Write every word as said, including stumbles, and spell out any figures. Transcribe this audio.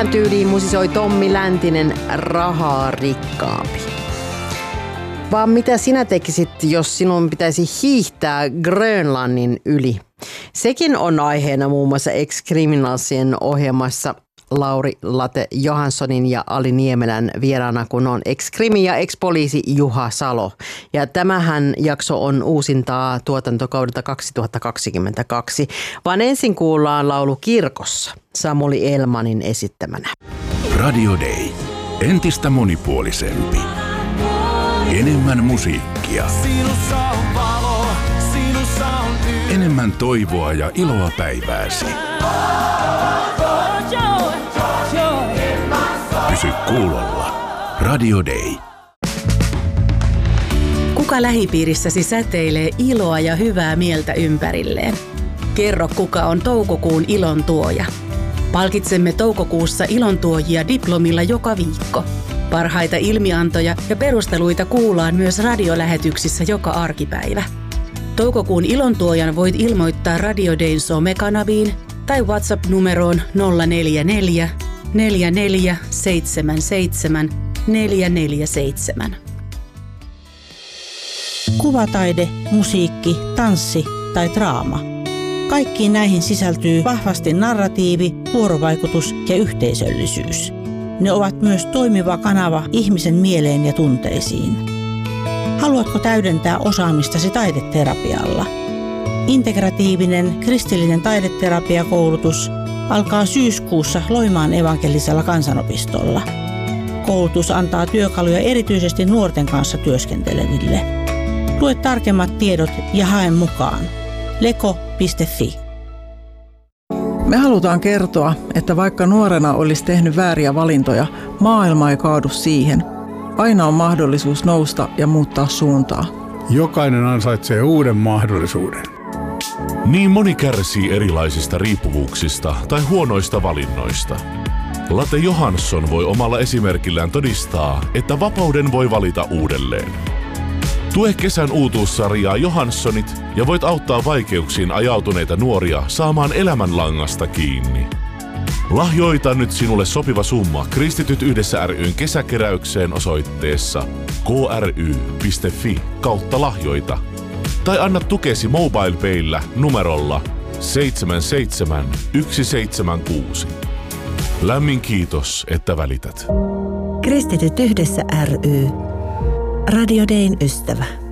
Tähän tyyliin musisoi Tommi Läntinen Rahaa rikkaampi. Vaan mitä sinä tekisit, jos sinun pitäisi hiihtää Grönlannin yli? Sekin on aiheena muun muassa Ex-Criminalsien ohjelmassa Lauri Late Johanssonin ja Ali Niemelän vieraana, kun on ex-krimi- ja ex-poliisi Juha Salo. Ja tämähän jakso on uusintaa tuotantokaudelta kaksituhattakaksikymmentäkaksi, vaan ensin kuullaan laulu Kirkossa Samuli Elmanin esittämänä. Radio Day. Entistä monipuolisempi. Enemmän musiikkia. Enemmän toivoa ja iloa päivääsi. Pysy kuulolla. Radio Day. Kuka lähipiirissäsi säteilee iloa ja hyvää mieltä ympärilleen? Kerro, kuka on toukokuun ilon tuoja. Palkitsemme toukokuussa ilontuojia diplomilla joka viikko. Parhaita ilmiantoja ja perusteluita kuullaan myös radiolähetyksissä joka arkipäivä. Toukokuun ilontuojan voit ilmoittaa Radio Dayn somekanaviin tai WhatsApp-numeroon nolla neljä neljä neljä neljä seitsemän seitsemän neljä neljä seitsemän. Kuvataide, musiikki, tanssi tai draama. Kaikkiin näihin sisältyy vahvasti narratiivi, vuorovaikutus ja yhteisöllisyys. Ne ovat myös toimiva kanava ihmisen mieleen ja tunteisiin. Haluatko täydentää osaamistasi taideterapialla? Integratiivinen kristillinen taideterapiakoulutus alkaa syyskuussa Loimaan evankelisella kansanopistolla. Koulutus antaa työkaluja erityisesti nuorten kanssa työskenteleville. Lue tarkemmat tiedot ja hae mukaan. leko piste fi. Me halutaan kertoa, että vaikka nuorena olisi tehnyt vääriä valintoja, maailma ei kaadu siihen. Aina on mahdollisuus nousta ja muuttaa suuntaa. Jokainen ansaitsee uuden mahdollisuuden. Niin moni kärsii erilaisista riippuvuuksista tai huonoista valinnoista. Late Johansson voi omalla esimerkillään todistaa, että vapauden voi valita uudelleen. Tue kesän uutuussarjaa Johanssonit ja voit auttaa vaikeuksiin ajautuneita nuoria saamaan elämänlangasta kiinni. Lahjoita nyt sinulle sopiva summa Kristityt yhdessä ry:n kesäkeräykseen osoitteessa k r y piste f i kautta lahjoita. Tai anna tukesi MobilePayllä numerolla seitsemän seitsemän yksi seitsemän kuusi. Lämmin kiitos, että välität. Kristityt yhdessä ry. Radio Dayn ystävä.